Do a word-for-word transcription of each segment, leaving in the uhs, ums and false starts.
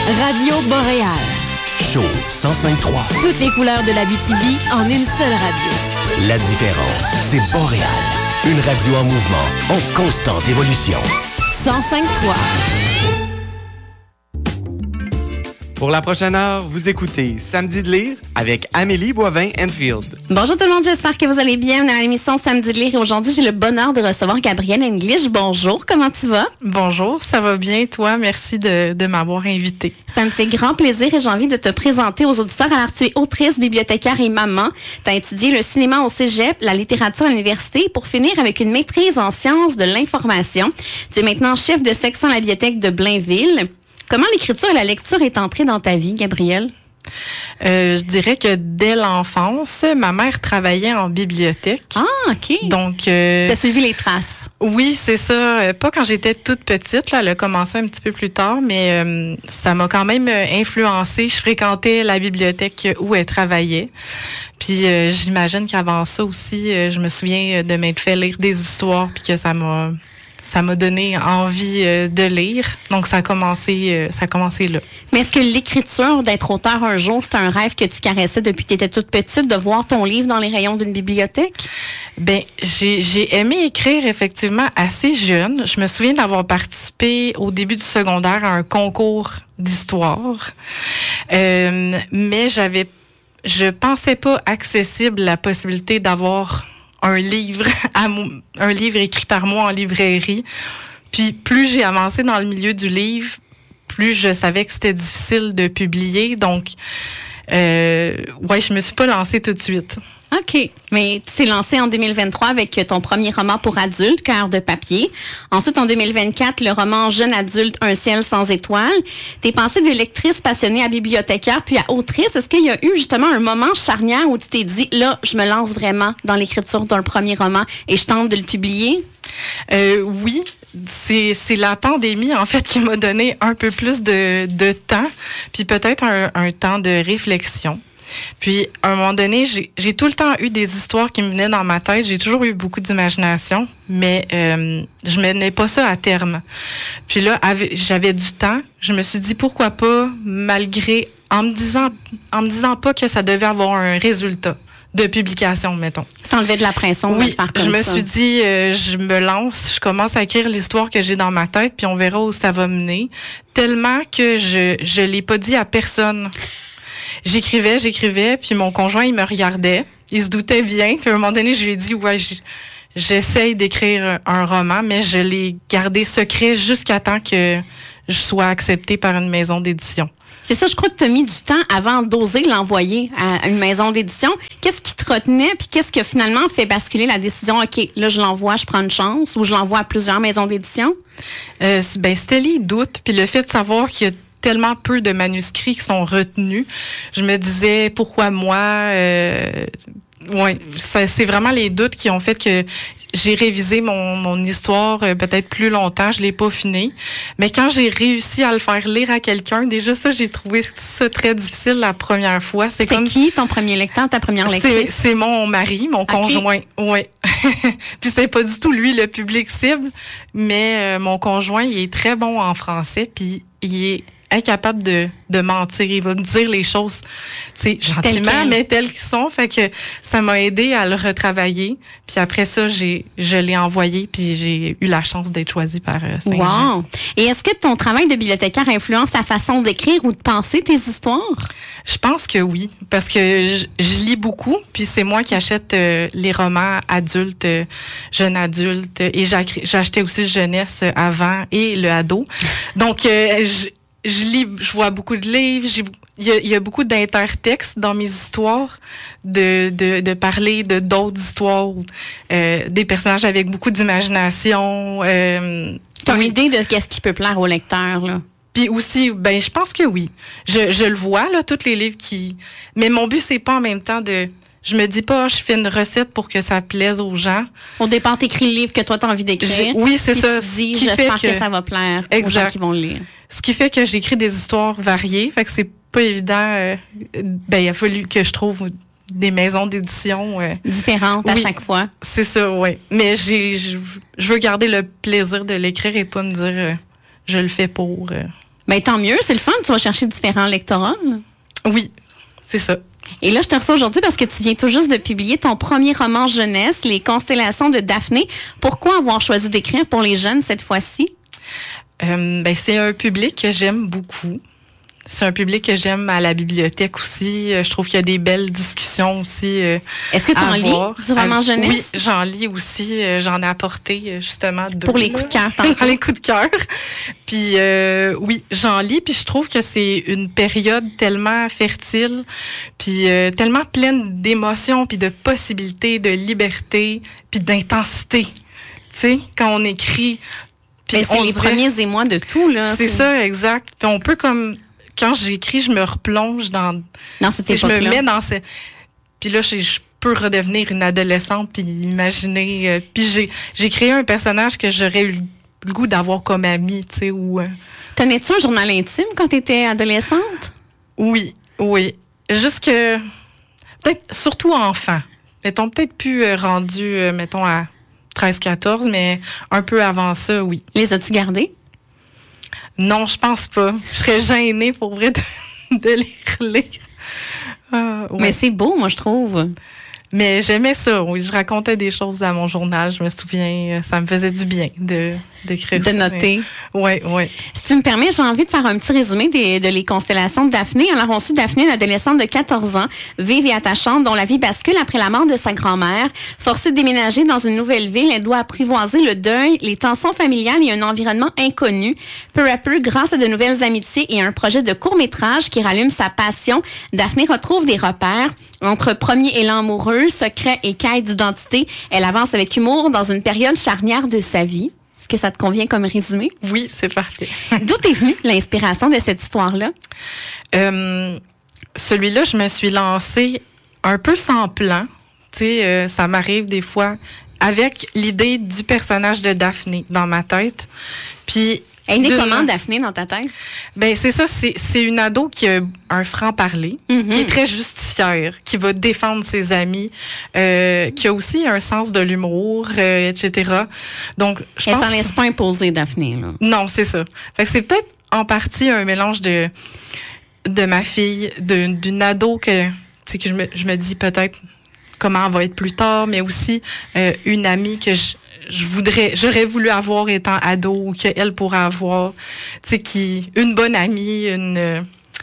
Radio Boréal. Show cent cinq trois. Toutes les couleurs de l'Abitibi en une seule radio. La différence, c'est Boréal. Une radio en mouvement, en constante évolution. cent cinq trois. Pour la prochaine heure, vous écoutez Samedi de lire avec Amélie Boivin-Enfield. Bonjour tout le monde, j'espère que vous allez bien. Dans l'émission Samedi de lire et aujourd'hui, j'ai le bonheur de recevoir Gabrielle English. Bonjour, comment tu vas? Bonjour, ça va bien, toi? Merci de, de m'avoir invitée. Ça me fait grand plaisir et j'ai envie de te présenter aux auditeurs. Alors, tu es autrice, bibliothécaire et maman. Tu as étudié le cinéma au cégep, la littérature à l'université pour finir avec une maîtrise en sciences de l'information. Tu es maintenant chef de section à la bibliothèque de Blainville. Comment l'écriture et la lecture est entrée dans ta vie, Gabrielle? Euh, je dirais que dès l'enfance, ma mère travaillait en bibliothèque. Ah, OK. Donc, euh, t'as suivi les traces. Oui, c'est ça. Pas quand j'étais toute petite, là, elle a commencé un petit peu plus tard, mais euh, ça m'a quand même influencée. Je fréquentais la bibliothèque où elle travaillait. Puis euh, j'imagine qu'avant ça aussi, euh, je me souviens de m'être fait lire des histoires, puis que ça m'a... Ça m'a donné envie euh, de lire. Donc, ça a commencé, euh, ça a commencé là. Mais est-ce que l'écriture, d'être auteur un jour, c'est un rêve que tu caressais depuis que tu étais toute petite, de voir ton livre dans les rayons d'une bibliothèque? Ben, j'ai, j'ai aimé écrire effectivement assez jeune. Je me souviens d'avoir participé au début du secondaire à un concours d'histoire. Euh, mais j'avais, je pensais pas accessible la possibilité d'avoir un livre, à mon, un livre écrit par moi en librairie. Puis plus j'ai avancé dans le milieu du livre, plus je savais que c'était difficile de publier. Donc, euh, ouais, je me suis pas lancée tout de suite. OK. Mais tu t'es lancée en deux mille vingt-trois avec ton premier roman pour adultes, Cœur de papier. Ensuite, en deux mille vingt-quatre, le roman Jeune adulte, Un ciel sans étoiles. T'es passée de lectrice passionnée à bibliothécaire puis à autrice. Est-ce qu'il y a eu justement un moment charnière où tu t'es dit, là, je me lance vraiment dans l'écriture d'un premier roman et je tente de le publier? Euh, oui. C'est, c'est la pandémie, en fait, qui m'a donné un peu plus de, de temps, puis peut-être un, un temps de réflexion. Puis, à un moment donné, j'ai, j'ai tout le temps eu des histoires qui me venaient dans ma tête. J'ai toujours eu beaucoup d'imagination, mais euh, je menais pas ça à terme. Puis là, avec, j'avais du temps. Je me suis dit, pourquoi pas, malgré, en me disant, en me disant pas que ça devait avoir un résultat de publication, mettons. S'enlever de la pression de oui, le faire comme je me ça. suis dit, euh, je me lance, je commence à écrire l'histoire que j'ai dans ma tête, puis on verra où ça va mener. Tellement que je je l'ai pas dit à personne. J'écrivais, j'écrivais, puis mon conjoint, il me regardait. Il se doutait bien. Puis à un moment donné, je lui ai dit, ouais, j'essaye d'écrire un roman, mais je l'ai gardé secret jusqu'à temps que je sois acceptée par une maison d'édition. C'est ça, je crois que tu as mis du temps avant d'oser l'envoyer à une maison d'édition. Qu'est-ce qui te retenait, puis qu'est-ce qui a finalement fait basculer la décision, OK, là, je l'envoie, je prends une chance, ou je l'envoie à plusieurs maisons d'édition? Euh, ben, c'était les doutes, puis le fait de savoir qu'il y a tellement peu de manuscrits qui sont retenus. Je me disais, pourquoi moi? Euh, ouais, ça, c'est vraiment les doutes qui ont fait que j'ai révisé mon, mon histoire euh, peut-être plus longtemps. Je l'ai pas fini. Mais quand j'ai réussi à le faire lire à quelqu'un, déjà ça, j'ai trouvé ça très difficile la première fois. C'est, c'est comme qui ton premier lecteur, ta première lectrice? C'est, c'est mon mari, mon okay. conjoint. Ouais. Puis c'est pas du tout lui le public cible, mais euh, mon conjoint, il est très bon en français, puis il est incapable de, de mentir. Il va me dire les choses, tu sais, gentiment, mais telles qu'ils sont. Fait que ça m'a aidé à le retravailler. Puis après ça, j'ai, je l'ai envoyé, puis j'ai eu la chance d'être choisie par euh, Saint-Jean. Wow! Et est-ce que ton travail de bibliothécaire influence ta façon d'écrire ou de penser tes histoires? Je pense que oui, parce que je, je lis beaucoup, puis c'est moi qui achète euh, les romans adultes, euh, jeunes adultes, et j'ai, j'ai acheté aussi le jeunesse avant et le ado. Donc, euh, je Je lis, je vois beaucoup de livres. J'ai, il y a, il y a beaucoup d'intertextes dans mes histoires, de de, de parler de d'autres histoires, euh, des personnages avec beaucoup d'imagination. Euh, tu as une idée de qu'est-ce qui peut plaire au lecteur, là? Puis aussi, ben je pense que oui. Je, je le vois là, tous les livres qui. Mais mon but c'est pas en même temps de. Je me dis pas, je fais une recette pour que ça plaise aux gens. Au départ, t'écris le livre que toi, t'as envie d'écrire. J'ai, oui, c'est ça. Tu dis, j'espère que... que ça va plaire exact. Aux gens qui vont le lire. Ce qui fait que j'écris des histoires variées. Fait que c'est pas évident. Euh, ben, il a fallu que je trouve des maisons d'édition. Euh, différentes oui, à chaque fois. C'est ça, oui. Mais j'ai, je, je veux garder le plaisir de l'écrire et pas me dire, euh, je le fais pour... Euh, Ben tant mieux, c'est le fun. Tu vas chercher différents lectorats. Là. Oui, c'est ça. Et là, je te reçois aujourd'hui parce que tu viens tout juste de publier ton premier roman jeunesse, Les Constellations de Daphné. Pourquoi avoir choisi d'écrire pour les jeunes cette fois-ci? Euh, ben, c'est un public que j'aime beaucoup. C'est un public que j'aime à la bibliothèque aussi. Je trouve qu'il y a des belles discussions aussi. Euh, Est-ce que tu en lis du roman jeunesse? Oui, j'en lis aussi. J'en ai apporté justement deux. Pour les coups de cœur, Pour les coups de cœur. Puis euh, oui, j'en lis. Puis je trouve que c'est une période tellement fertile, puis euh, tellement pleine d'émotions, puis de possibilités, de liberté, puis d'intensité. Tu sais, quand on écrit. Puis c'est les dirait, premiers émois de tout, là. C'est ça, exact. Puis on peut comme... Quand j'écris, je me replonge dans... Dans cette époque-là. Je me mets dans cette... Puis là, je, je peux redevenir une adolescente puis imaginer... Euh, puis j'ai, j'ai créé un personnage que j'aurais eu le goût d'avoir comme ami, tu sais, ou... Euh... Tenais-tu un journal intime quand tu étais adolescente? Oui, oui. Jusque... Peut-être, surtout enfant. Mettons, peut-être plus euh, rendu, euh, mettons, à treize quatorze, mais un peu avant ça, oui. Les as-tu gardés? Non, je pense pas. Je serais gênée pour vrai de, de les relire. Euh, ouais. Mais c'est beau, moi, je trouve. Mais j'aimais ça, oui. Je racontais des choses à mon journal. Je me souviens, ça me faisait du bien de, d'écrire de ça. De noter. Oui, oui. Si tu me permets, j'ai envie de faire un petit résumé des, de Les Constellations de Daphné. Alors, on suit Daphné, une adolescente de quatorze ans, vive et attachante, dont la vie bascule après la mort de sa grand-mère. Forcée de déménager dans une nouvelle ville, elle doit apprivoiser le deuil, les tensions familiales et un environnement inconnu. Peu à peu, grâce à de nouvelles amitiés et un projet de court-métrage qui rallume sa passion, Daphné retrouve des repères. Entre premier élan amoureux, secret et quête d'identité, elle avance avec humour dans une période charnière de sa vie. Est-ce que ça te convient comme résumé? Oui, c'est parfait. D'où est venue l'inspiration de cette histoire-là? Euh, celui-là, je me suis lancée un peu sans plan. Tu sais, euh, ça m'arrive des fois avec l'idée du personnage de Daphné dans ma tête. Puis elle est née comment, Daphné, dans ta tête? Ben c'est ça, c'est, c'est une ado qui a un franc-parler, mm-hmm. qui est très justicière, qui va défendre ses amis, euh, qui a aussi un sens de l'humour, euh, et cetera. Donc, je Elle pense... s'en laisse pas imposer, Daphné, là. Non, c'est ça. Fait que c'est peut-être en partie un mélange de de ma fille, de, d'une ado que, tu sais, que je me, je me dis peut-être comment elle va être plus tard, mais aussi euh, une amie que je je voudrais, j'aurais voulu avoir étant ado ou qu'elle pourrait avoir, tu sais, qui, une bonne amie, une, euh,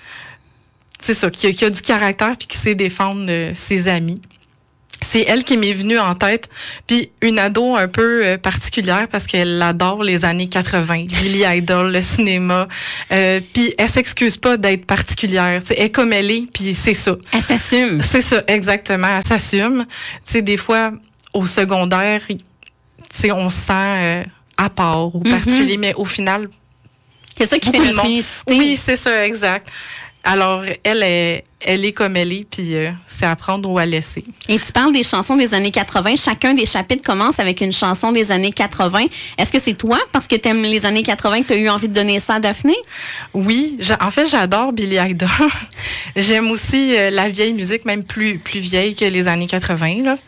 c'est ça, qui a, qui a du caractère puis qui sait défendre euh, ses amis. C'est elle qui m'est venue en tête, puis une ado un peu euh, particulière parce qu'elle adore les années quatre-vingts, Billy Idol, le cinéma, euh, puis elle s'excuse pas d'être particulière, tu sais, elle est comme elle est, puis c'est ça. Elle s'assume. C'est ça, exactement, elle s'assume. Tu sais, des fois, au secondaire, tu sais, on se sent euh, à part ou particulier, mm-hmm. mais au final... C'est ça qui fait notre unicité. Oui, c'est ça, exact. Alors, elle est, elle est comme elle est, puis euh, c'est à prendre ou à laisser. Et tu parles des chansons des années quatre-vingts. Chacun des chapitres commence avec une chanson des années quatre-vingts. Est-ce que c'est toi, parce que tu aimes les années quatre-vingts, que tu as eu envie de donner ça à Daphné? Oui. En fait, j'adore Billy Idol. J'aime aussi euh, la vieille musique, même plus, plus vieille que les années quatre-vingts, là.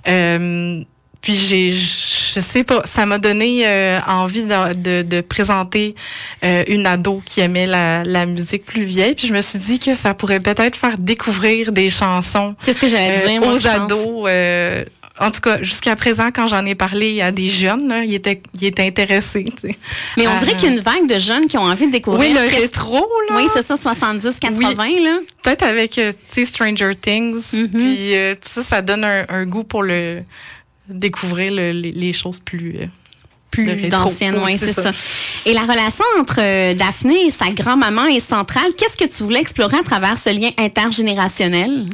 Euh, Puis j'ai, je sais pas, ça m'a donné euh, envie de, de, de présenter euh, une ado qui aimait la, la musique plus vieille. Puis je me suis dit que ça pourrait peut-être faire découvrir des chansons Qu'est-ce que j'allais euh, dire, moi, aux ados. Euh, en tout cas, jusqu'à présent, quand j'en ai parlé à des jeunes, là, ils étaient, ils étaient intéressés. Tu sais. Mais on euh, dirait qu'il y a une vague de jeunes qui ont envie de découvrir. Oui, le Qu'est-ce... rétro, là. Oui, c'est ça, soixante-dix quatre-vingts, oui. là. Peut-être avec, euh, tu sais, Stranger Things. Mm-hmm. Puis euh, tout ça, ça donne un, un goût pour le... découvrir le, les, les choses plus euh, plus d'anciennes, oui, c'est, c'est ça. ça. Et la relation entre euh, Daphné et sa grand-maman est centrale. Qu'est-ce que tu voulais explorer à travers ce lien intergénérationnel?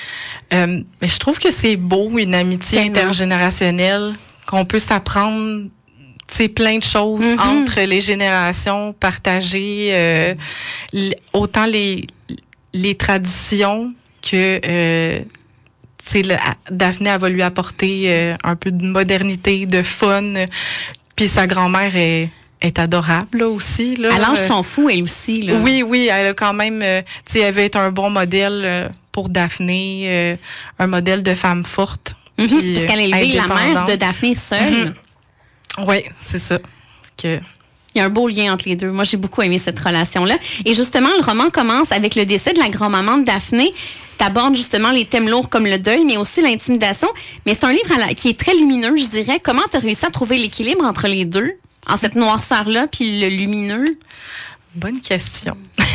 Euh, mais je trouve que c'est beau, une amitié Tellement. intergénérationnelle, qu'on peut s'apprendre, tu sais, plein de choses mm-hmm. entre les générations, partager euh, l- autant les, les traditions que... Euh, C'est le, Daphné, elle va lui apporter euh, un peu de modernité, de fun. Puis sa grand-mère est, est adorable là, aussi. Là. Elle lâche son fou, elle aussi. Là. Oui, oui, elle a quand même... Euh, tu sais, elle veut être un bon modèle euh, pour Daphné, euh, un modèle de femme forte. Mm-hmm, puis, parce qu'elle a élevé la mère de Daphné seule. Mm-hmm. Oui, c'est ça. Que... Il y a un beau lien entre les deux. Moi, j'ai beaucoup aimé cette relation-là. Et justement, le roman commence avec le décès de la grand-maman de Daphné. T'abordes justement les thèmes lourds comme le deuil, mais aussi l'intimidation. Mais c'est un livre à la, qui est très lumineux, je dirais. Comment tu as réussi à trouver l'équilibre entre les deux, en cette noirceur-là, puis le lumineux? Bonne question.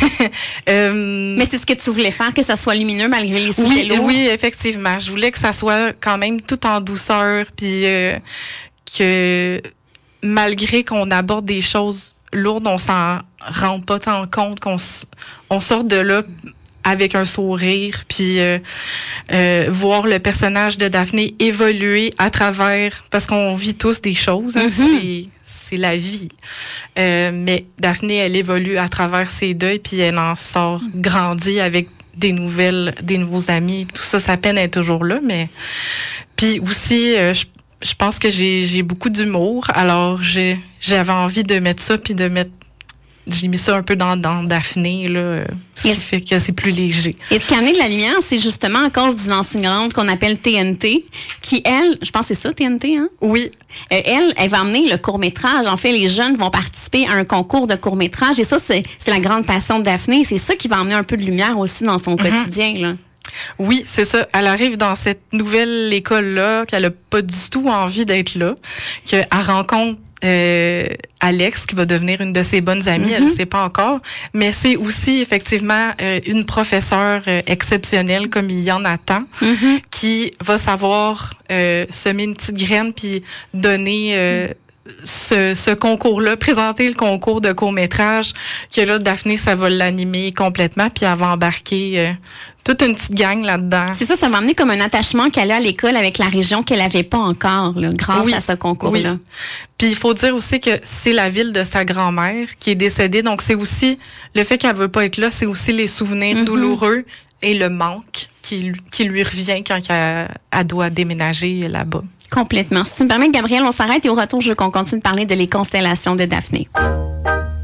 euh, mais c'est ce que tu voulais faire, que ça soit lumineux malgré les sujets oui, lourds? Oui, effectivement. Je voulais que ça soit quand même tout en douceur, puis euh, que malgré qu'on aborde des choses lourdes, on s'en rend pas tant compte, qu'on s- on sort de là avec un sourire, puis euh, euh, voir le personnage de Daphné évoluer à travers, parce qu'on vit tous des choses, hein, Mm-hmm. c'est, c'est la vie. Euh, mais Daphné, elle évolue à travers ses deuils, puis elle en sort grandie avec des nouvelles, des nouveaux amis. Tout ça, sa peine est toujours là, mais puis aussi, euh, je Je pense que j'ai j'ai beaucoup d'humour, alors j'ai j'avais envie de mettre ça puis de mettre j'ai mis ça un peu dans, dans Daphné là, ce qui Yes. fait que c'est plus léger. Et ce qui a amené de la lumière, c'est justement à cause d'une enseignante qu'on appelle T N T, qui elle, je pense que c'est ça T N T, hein? Oui, Euh, elle, elle va amener le court-métrage. En fait, les jeunes vont participer à un concours de court-métrage et ça, c'est c'est la grande passion de Daphné. C'est ça qui va amener un peu de lumière aussi dans son Mm-hmm. quotidien, là. oui, c'est ça. Elle arrive dans cette nouvelle école-là, qu'elle a pas du tout envie d'être là, qu'elle rencontre euh, Alex, qui va devenir une de ses bonnes amies, Mm-hmm. elle ne sait pas encore, mais c'est aussi effectivement euh, une professeure euh, exceptionnelle, comme il y en a tant, Mm-hmm. qui va savoir euh, semer une petite graine puis donner euh, ce, ce concours-là, présenter le concours de court-métrage, que là, Daphné, ça va l'animer complètement, puis elle va embarquer euh, toute une petite gang là-dedans. C'est ça, ça m'a amené comme un attachement qu'elle a à l'école avec la région qu'elle avait pas encore, là, grâce Oui. à ce concours-là. Oui. Puis il faut dire aussi que c'est la ville de sa grand-mère qui est décédée, donc c'est aussi le fait qu'elle veut pas être là, c'est aussi les souvenirs Mm-hmm. douloureux et le manque qui, lui- qui lui revient quand elle, elle doit déménager là-bas. Complètement. Si tu me permets, Gabriel, on s'arrête et au retour, je veux qu'on continue de parler de les constellations de Daphné.